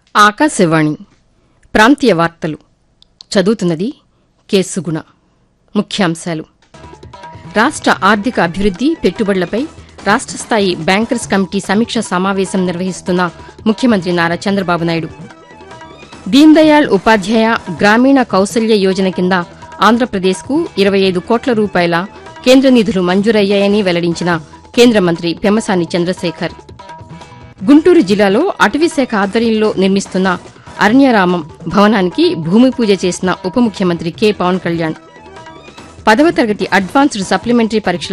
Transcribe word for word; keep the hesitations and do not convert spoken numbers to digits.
ఆకాశవాణి ప్రాంతీయ వార్తలు చదువుతున్నది కె సుగుణ. ముఖ్యాంశాలు: రాష్ట ఆర్థిక అభివృద్ది పెట్టుబడులపై రాష్ట స్థాయి బ్యాంకర్స్ కమిటీ సమీక్ష సమావేశం నిర్వహిస్తున్న ముఖ్యమంత్రి నారా చంద్రబాబు నాయుడు. దీన్ దయాళ్ ఉపాధ్యాయ గ్రామీణ కౌశల్య యోజన కింద ఆంధ్రప్రదేశ్కు ఇరవై ఐదు కోట్ల రూపాయల కేంద్ర నిధులు మంజూరయ్యాయని వెల్లడించిన కేంద్ర మంత్రి పెమ్మసాని చంద్రశేఖర్. గుంటూరు జిల్లాలో అటవీశాఖ ఆధ్వర్యంలో నిర్మిస్తున్న అరణ్యరామం భవనానికి భూమి పూజ చేసిన ఉప ముఖ్యమంత్రి కె పవన్ కళ్యాణ్. పదవ తరగతి అడ్వాన్స్డ్ సప్లిమెంటరీ పరీక్షల